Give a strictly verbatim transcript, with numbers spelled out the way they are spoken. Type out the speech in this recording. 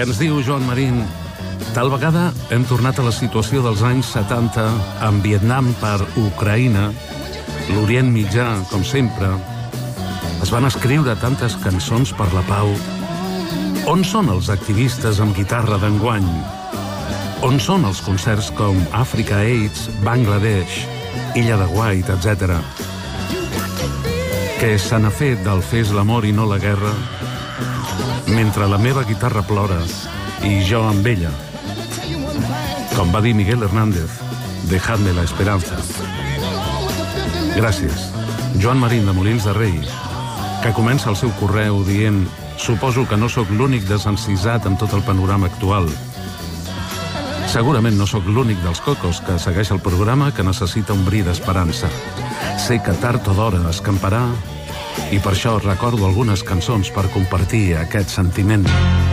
ens diu Joan Marín: tal vegada hem tornat a la situació dels anys setanta amb Vietnam per Ucraïna, l'Orient Mitjà, com sempre. Es van escriure tantes cançons per la pau. On són els activistes amb guitarra d'enguany? On són els concerts com Africa AIDS, Bangladesh, Illa de White, etcètera? Què se n'ha fet del fes l'amor i no la guerra? Mentre la meva guitarra plora i jo amb ella. Com va dir Miguel Hernández, dejadme la esperanza. Gràcies. Joan Marín, de Molins de Rei, que comença el seu correu dient: suposo que no sóc l'únic desencisat amb tot el panorama actual. Segurament no sóc l'únic dels cocos que segueix el programa que necessita un bri d'esperança. Sé que tard o d'hora escamparà i per això recordo algunes cançons per compartir aquest sentiment.